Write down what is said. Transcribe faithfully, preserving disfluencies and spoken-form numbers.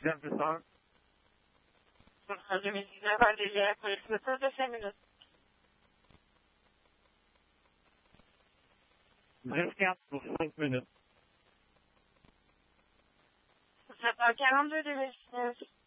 Bien plus tard. En deux mille dix-neuf, un délai pour l'exposition de cinq minutes. Bref quatre pour cinq minutes. sept heures quarante-deux, deux mille dix-neuf.